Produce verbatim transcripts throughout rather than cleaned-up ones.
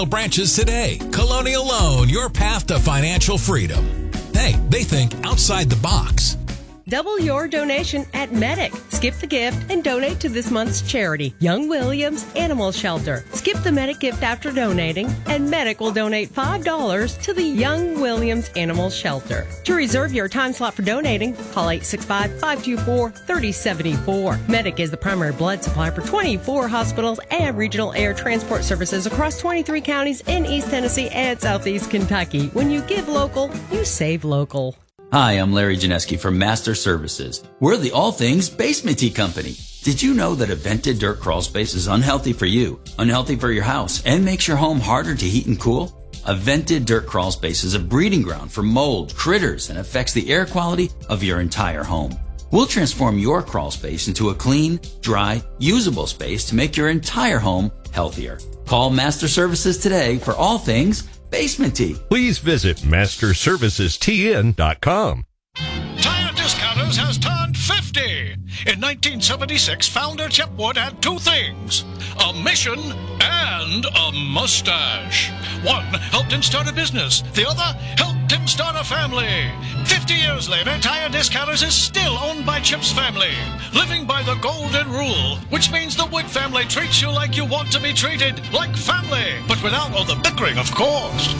Branches today. Colonial Loan, your path to financial freedom. Hey, they think outside the box. Double your donation at Medic. Skip the gift and donate to this month's charity, Young Williams Animal Shelter. Skip the Medic gift after donating, and Medic will donate five dollars to the Young Williams Animal Shelter. To reserve your time slot for donating, call eight six five, five two four, three oh seven four. Medic is the primary blood supply for twenty-four hospitals and regional air transport services across twenty-three counties in East Tennessee and Southeast Kentucky. When you give local, you save local. Hi, I'm Larry Janeski from Master Services. We're the all things basement-y company. Did you know that a vented dirt crawl space is unhealthy for you, unhealthy for your house, and makes your home harder to heat and cool? A vented dirt crawl space is a breeding ground for mold, critters, and affects the air quality of your entire home. We'll transform your crawl space into a clean, dry, usable space to make your entire home healthier. Call Master Services today for all things basement-y. Please visit master services t n dot com. Tire Discounters has turned fifty. In nineteen seventy-six, founder Chip Wood had two things: a mission and a mustache. One helped him start a business. The other helped him start a family. Fifty years later, Tire Discounters is still owned by Chip's family, living by the golden rule, which means the Wood family treats you like you want to be treated, like family, but without all the bickering, of course.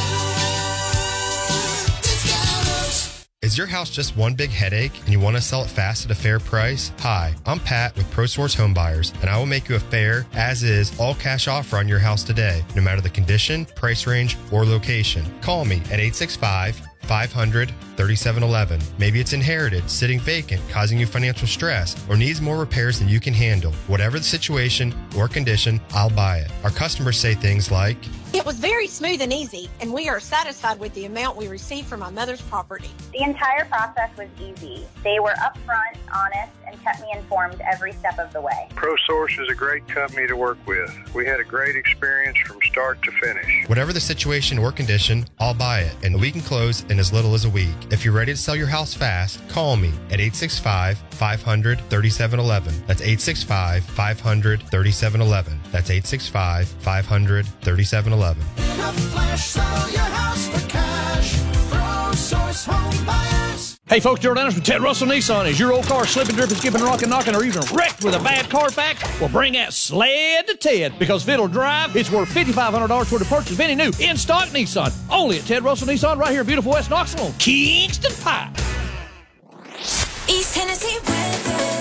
Is your house just one big headache and you want to sell it fast at a fair price? Hi, I'm Pat with ProSource Home Buyers, and I will make you a fair, as-is, all-cash offer on your house today, no matter the condition, price range, or location. Call me at eight six five, five hundred, thirty-seven eleven. Maybe it's inherited, sitting vacant, causing you financial stress, or needs more repairs than you can handle. Whatever the situation or condition, I'll buy it. Our customers say things like, "It was very smooth and easy, and we are satisfied with the amount we received from my mother's property." The entire process was easy. They were upfront, honest, and kept me informed every step of the way. ProSource is a great company to work with. We had a great experience from start to finish. Whatever the situation or condition, I'll buy it, and we can close in as little as a week. If you're ready to sell your house fast, call me at eight six five, five hundred, thirty-seven eleven. That's eight six five, five hundred, thirty-seven eleven. That's eight six five, five hundred, thirty-seven eleven. In a flash, sell your house for cash. ProSource Home Buyers. Hey folks, Gerald Anderson with Ted Russell Nissan. Is your old car slipping, dripping, skipping, rocking, knocking, or even wrecked with a bad Carfax? Well, bring that sled to Ted, because if it'll drive, it's worth five thousand five hundred dollars worth of purchase of any new in-stock Nissan. Only at Ted Russell Nissan right here in beautiful West Knoxville on Kingston Pike. East Tennessee weather.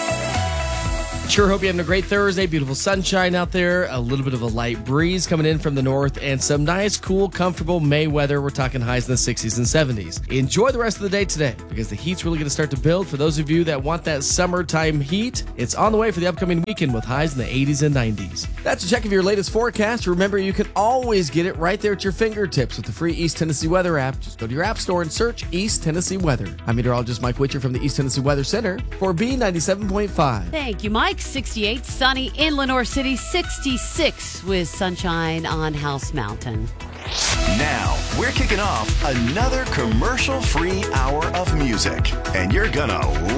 Sure hope you're having a great Thursday. Beautiful sunshine out there. A little bit of a light breeze coming in from the north and some nice, cool, comfortable May weather. We're talking highs in the sixties and seventies. Enjoy the rest of the day today because the heat's really going to start to build. For those of you that want that summertime heat, it's on the way for the upcoming weekend with highs in the eighties and nineties. That's a check of your latest forecast. Remember, you can always get it right there at your fingertips with the free East Tennessee Weather app. Just go to your app store and search East Tennessee Weather. I'm meteorologist Mike Witcher from the East Tennessee Weather Center for B ninety-seven point five. Thank you, Mike. sixty-eight sunny in Lenore City, sixty-six with sunshine on House Mountain. Now, we're kicking off another commercial-free hour of music, and you're gonna